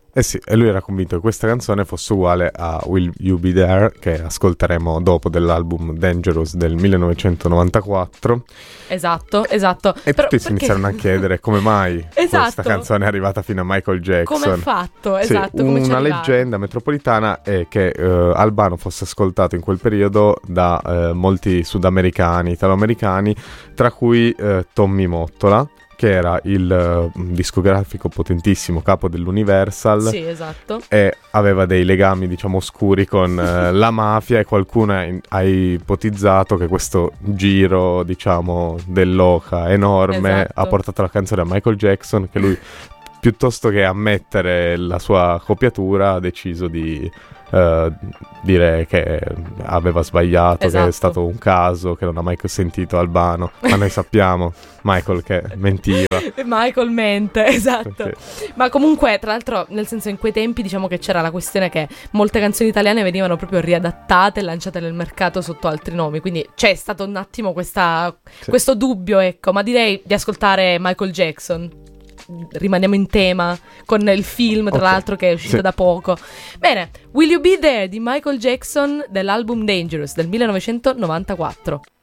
Eh sì, e lui era convinto che questa canzone fosse uguale a Will You Be There, che ascolteremo dopo, dell'album Dangerous del 1994. Esatto. E Però tutti si iniziarono a chiedere come mai questa canzone è arrivata fino a Michael Jackson. Come ha fatto? Esatto. Sì, come ci è una arrivato. leggenda metropolitana è che Albano fosse ascoltato in quel periodo da molti sudamericani, italoamericani, tra cui Tommy Mottola, che era il discografico potentissimo capo dell'Universal. Sì, esatto. E aveva dei legami, diciamo, oscuri con la mafia, e qualcuno ha ipotizzato che questo giro, diciamo, dell'oca enorme Esatto. ha portato la canzone a Michael Jackson, che lui, piuttosto che ammettere la sua copiatura, ha deciso di dire che aveva sbagliato, Esatto. che è stato un caso, che non ha mai sentito Albano, ma noi sappiamo Michael che mentiva. Michael mente, esatto. Sì. Ma comunque, tra l'altro, nel senso, in quei tempi diciamo che c'era la questione che molte canzoni italiane venivano proprio riadattate e lanciate nel mercato sotto altri nomi, quindi c'è stato un attimo questo dubbio, ecco, ma direi di ascoltare Michael Jackson. Rimaniamo in tema con il film, tra l'altro, che è uscito da poco. Bene, Will You Be There di Michael Jackson, dell'album Dangerous del 1994.